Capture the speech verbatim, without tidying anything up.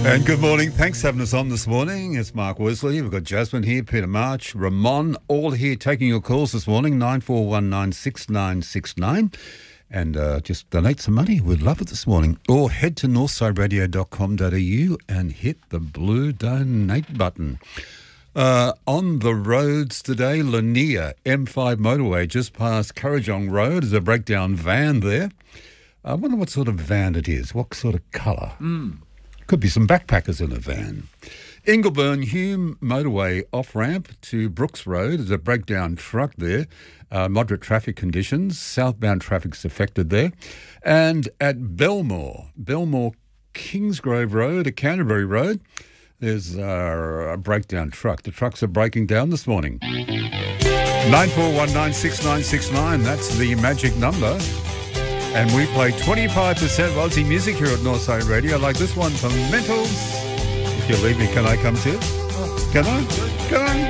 And good morning. Thanks for having us on this morning. It's Mark Worsley. We've got Jasmine here, Peter March, Ramon, all here taking your calls this morning, nine four one nine six nine six nine. And uh, just donate some money. We'd love it this morning. Or head to northside radio dot com dot a u and hit the blue donate button. Uh, on the roads today, Lanier, M five motorway, just past Currajong Road. There's a breakdown van there. I wonder what sort of van it is. What sort of colour? Mm. Could be some backpackers in a van. Ingleburn Hume motorway off-ramp to Brooks Road. There's a breakdown truck there. Uh, moderate traffic conditions. Southbound traffic's affected there. And at Belmore, Belmore Kingsgrove Road, a Canterbury Road, there's uh, a breakdown truck. The trucks are breaking down this morning. nine four one nine six nine six nine, that's the magic number. And we play twenty-five percent Aussie music here at Northside Radio, like this one from Mentals. If you leave me, can I come too? Can I? Can I?